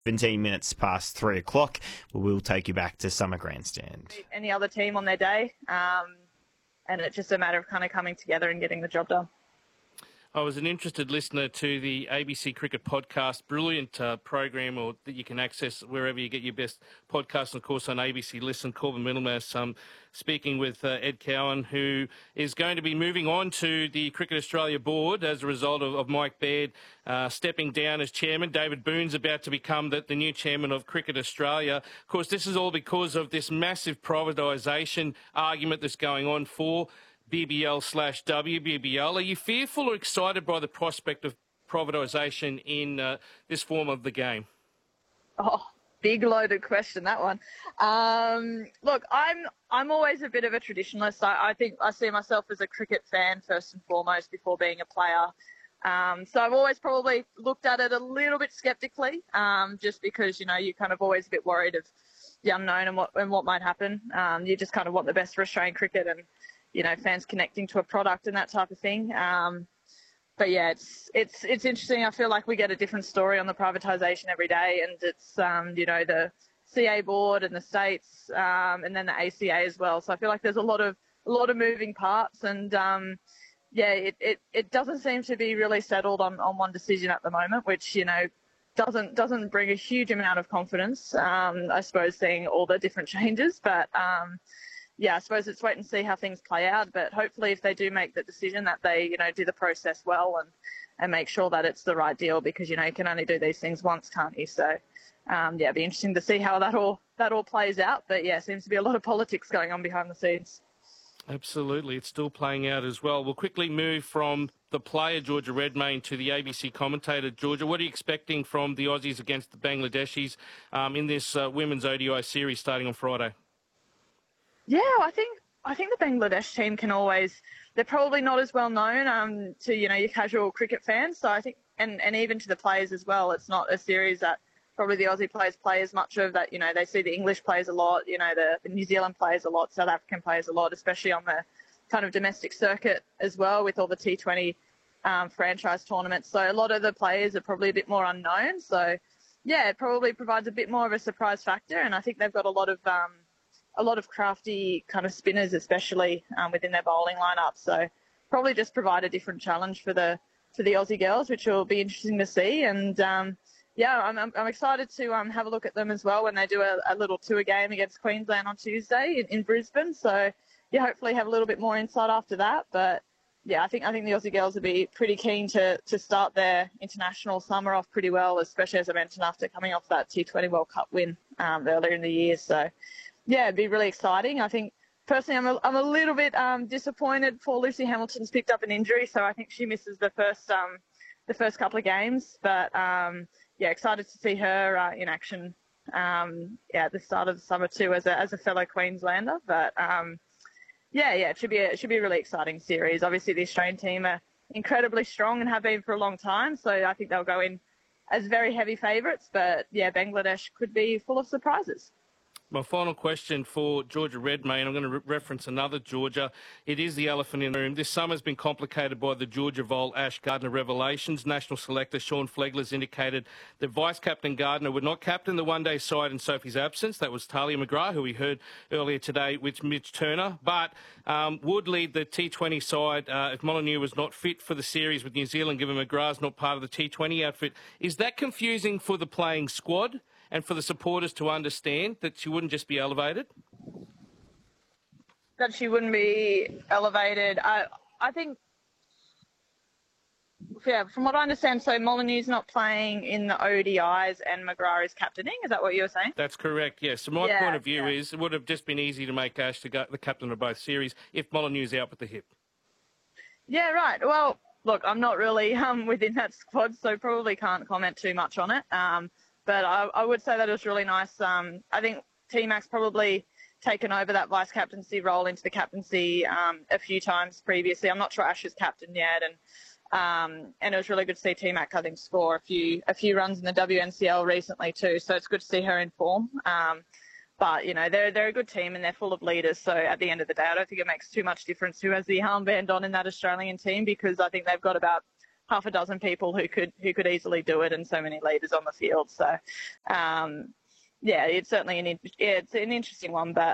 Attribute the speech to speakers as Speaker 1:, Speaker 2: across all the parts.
Speaker 1: 17 minutes past 3 o'clock. We'll take you back to Summer Grandstand.
Speaker 2: Any other team on their day, and it's just a matter of kind of coming together and getting the job done.
Speaker 3: I was an interested listener to the ABC Cricket Podcast, brilliant program that you can access wherever you get your best podcasts, and of course on ABC Listen. Corbin Middlemass speaking with Ed Cowan, who is going to be moving on to the Cricket Australia board as a result of Mike Baird stepping down as chairman. David Boone's about to become the new chairman of Cricket Australia. Of course, this is all because of this massive privatisation argument that's going on for BBL/WBBL. Are you fearful or excited by the prospect of privatisation in this form of the game?
Speaker 2: Oh, big loaded question, that one. Look, I'm always a bit of a traditionalist. I think I see myself as a cricket fan first and foremost before being a player. So I've always probably looked at it a little bit sceptically, just because, you know, you're kind of always a bit worried of the unknown and what might happen. You just kind of want the best for Australian cricket and, you know, fans connecting to a product and that type of thing. But yeah, it's interesting. I feel like we get a different story on the privatisation every day, and it's you know, the CA board and the states, and then the ACA as well. So I feel like there's a lot of moving parts, and yeah, it doesn't seem to be really settled on one decision at the moment, which, you know, doesn't bring a huge amount of confidence. I suppose, seeing all the different changes, but yeah, I suppose it's wait and see how things play out. But hopefully, if they do make the decision, that they, you know, do the process well and make sure that it's the right deal, because, you know, you can only do these things once, can't you? So yeah, it'd be interesting to see how that all plays out. But yeah, seems to be a lot of politics going on behind the scenes.
Speaker 3: Absolutely, it's still playing out as well. We'll quickly move from the player Georgia Redmayne to the ABC commentator. Georgia, what are you expecting from the Aussies against the Bangladeshis in this women's ODI series starting on Friday?
Speaker 2: Yeah, I think the Bangladesh team can always. They're probably not as well known to, you know, your casual cricket fans. So I think, and even to the players as well. It's not a series that probably the Aussie players play as much of. That, you know, they see the English players a lot. You know, the New Zealand players a lot, South African players a lot, especially on the kind of domestic circuit as well, with all the T20 franchise tournaments. So a lot of the players are probably a bit more unknown. So yeah, it probably provides a bit more of a surprise factor. And I think they've got a lot of crafty kind of spinners, especially within their bowling lineup. So probably just provide a different challenge for the Aussie girls, which will be interesting to see. And yeah, I'm excited to have a look at them as well when they do a little tour game against Queensland on Tuesday in Brisbane. So yeah, hopefully have a little bit more insight after that. But yeah, I think the Aussie girls will be pretty keen to start their international summer off pretty well, especially, as I mentioned, after coming off that T20 World Cup win earlier in the year. So yeah, it'd be really exciting. I think personally, I'm a little bit disappointed. Poor Lucy Hamilton's picked up an injury, so I think she misses the first couple of games. But yeah, excited to see her in action. Yeah, at the start of the summer too, as a fellow Queenslander. But yeah, it should be a really exciting series. Obviously, the Australian team are incredibly strong and have been for a long time, so I think they'll go in as very heavy favourites. But yeah, Bangladesh could be full of surprises.
Speaker 3: My final question for Georgia Redmayne, I'm going to reference another Georgia. It is the elephant in the room. This summer has been complicated by the Georgia Vol Ash Gardner revelations. National selector Sean Flegler's indicated that Vice-Captain Gardner would not captain the one-day side in Sophie's absence. That was Talia McGrath, who we heard earlier today with Mitch Turner, but would lead the T20 side if Molyneux was not fit for the series with New Zealand, given McGrath's not part of the T20 outfit. Is that confusing for the playing squad and for the supporters to understand that she wouldn't just be elevated?
Speaker 2: That she wouldn't be elevated. I think, yeah, from what I understand, so Molyneux's not playing in the ODIs and McGrath is captaining. Is that what you were saying?
Speaker 3: That's correct, yes. So my point of view is it would have just been easy to make Ash the captain of both series if Molyneux's out with the hip. Yeah,
Speaker 2: right. Well, look, I'm not really within that squad, so probably can't comment too much on it. But I would say that it was really nice. I think T-Mac's probably taken over that vice-captaincy role into the captaincy a few times previously. I'm not sure Ash is captain yet. And it was really good to see T-Mac, I think, score a few runs in the WNCL recently too. So it's good to see her in form. But, you know, they're a good team and they're full of leaders. So at the end of the day, I don't think it makes too much difference who has the armband on in that Australian team, because I think they've got about half a dozen people who could easily do it, and so many leaders on the field. So, it's certainly it's an interesting one, but.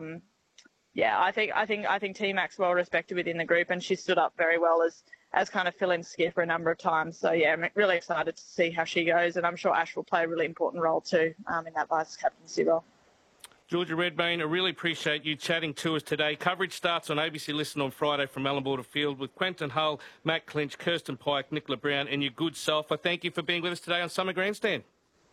Speaker 2: I think T-Mac's well respected within the group, and she stood up very well as kind of fill-in skipper a number of times. So, I'm really excited to see how she goes, and I'm sure Ash will play a really important role too in that vice-captaincy role.
Speaker 3: Georgia Redmayne, I really appreciate you chatting to us today. Coverage starts on ABC Listen on Friday from Allan Border Field with Quentin Hull, Matt Clinch, Kirsten Pike, Nicola Brown, and your good self. I thank you for being with us today on Summer Grandstand.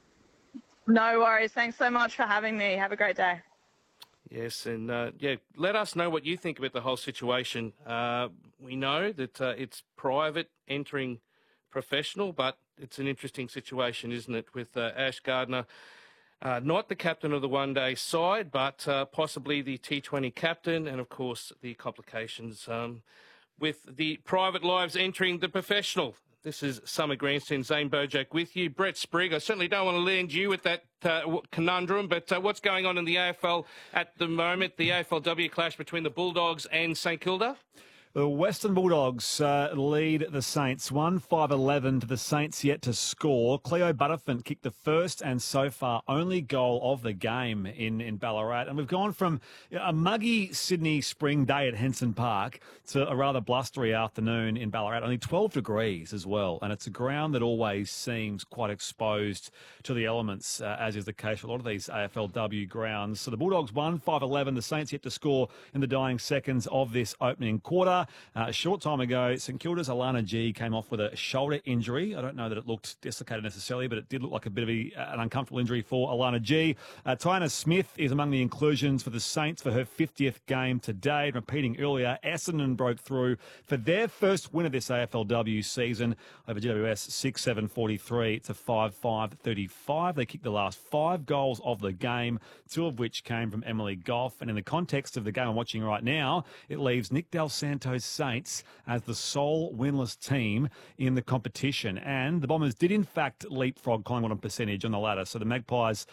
Speaker 2: No worries. Thanks so much for having me. Have a great day.
Speaker 3: Yes, and let us know what you think about the whole situation. We know that it's private entering professional, but it's an interesting situation, isn't it, with Ash Gardner, not the captain of the one-day side, but possibly the T20 captain, and, of course, the complications with the private lives entering the professional. This is Summer Grandstand, Zane Bojack with you. Brett Sprigg, I certainly don't want to land you with that conundrum, but what's going on in the AFL at the moment, the AFLW clash between the Bulldogs and St Kilda?
Speaker 4: The Western Bulldogs lead the Saints 1-5-11 to the Saints yet to score. Cleo Butterfin kicked the first and so far only goal of the game in Ballarat. And we've gone from a muggy Sydney spring day at Henson Park to a rather blustery afternoon in Ballarat, only 12 degrees as well. And it's a ground that always seems quite exposed to the elements, as is the case for a lot of these AFLW grounds. So the Bulldogs 1-5-11, the Saints yet to score in the dying seconds of this opening quarter. A short time ago, St Kilda's Alana G came off with a shoulder injury. I don't know that it looked dislocated necessarily, but it did look like a bit of an uncomfortable injury for Alana G. Tiana Smith is among the inclusions for the Saints for her 50th game today. Repeating earlier, Essendon broke through for their first win of this AFLW season over GWS 6-7-43 to 5-5-35. They kicked the last 5 goals of the game, 2 of which came from Emily Goff. And in the context of the game I'm watching right now, it leaves Nick Del Santos Saints as the sole winless team in the competition. And the Bombers did, in fact, leapfrog Collingwood on percentage on the ladder. So the Magpies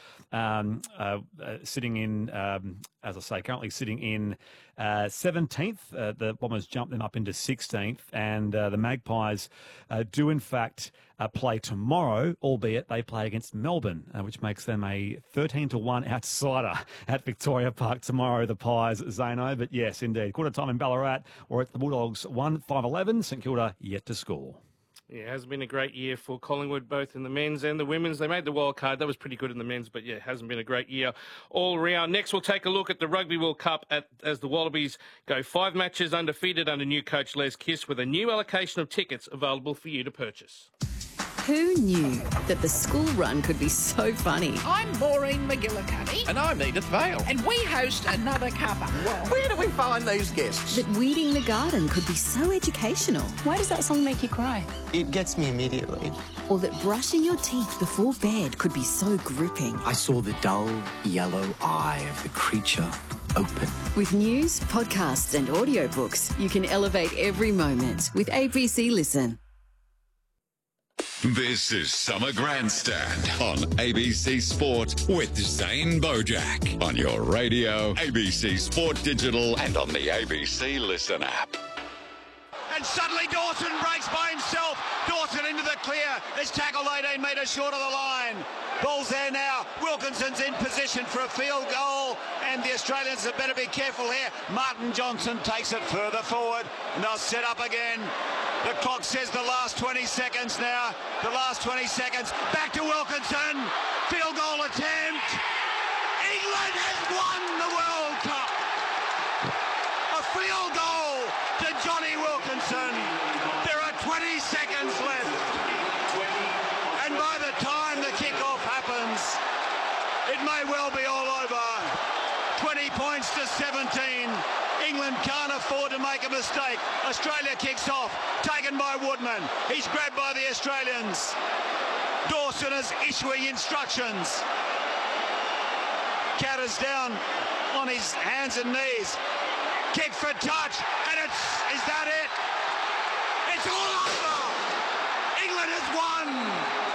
Speaker 4: sitting in, as I say, currently sitting in 17th. The Bombers jumped them up into 16th. And the Magpies do, in fact, play tomorrow, albeit they play against Melbourne, which makes them a 13-1 outsider at Victoria Park tomorrow, the Pies, Zano. But yes, indeed, quarter time in Ballarat, or at the Bulldogs 1-5-11, St Kilda yet to score.
Speaker 3: Yeah, it hasn't been a great year for Collingwood, both in the men's and the women's. They made the wild card. That was pretty good in the men's, but, it hasn't been a great year all round. Next, we'll take a look at the Rugby World Cup as the Wallabies go 5 matches undefeated under new coach Les Kiss, with a new allocation of tickets available for you to purchase.
Speaker 5: Who knew that the school run could be so funny?
Speaker 6: I'm Maureen McGillicuddy.
Speaker 7: And I'm Edith Vale.
Speaker 6: And we host Another Cuppa.
Speaker 7: Where do we find these guests?
Speaker 5: That weeding the garden could be so educational.
Speaker 8: Why does that song make you cry?
Speaker 9: It gets me immediately.
Speaker 5: Or that brushing your teeth before bed could be so gripping.
Speaker 9: I saw the dull yellow eye of the creature open.
Speaker 5: With news, podcasts and audiobooks, you can elevate every moment with ABC Listen.
Speaker 10: This is Summer Grandstand on ABC Sport with Zane Bojack on your radio, ABC Sport Digital, and on the ABC Listen app.
Speaker 11: And suddenly Dawson breaks by himself. Dawson into the clear. Is tackled 18 metres short of the line. Ball's there now. Wilkinson's in position for a field goal, and the Australians had better be careful here. Martin Johnson takes it further forward, and they'll set up again. The clock says the last 20 seconds now. The last 20 seconds. Back to Wilkinson. Field goal attempt. England has won the World Cup. A field goal to Johnny Wilkinson. There are 20 seconds left. And by the time the kickoff happens, it may well be all over. 20 points to 17. England can't afford to make a mistake. Australia kicks off, taken by Woodman. He's grabbed by the Australians. Dawson is issuing instructions. Catter's down on his hands and knees. Kick for touch, and is that it? It's all over! England has won!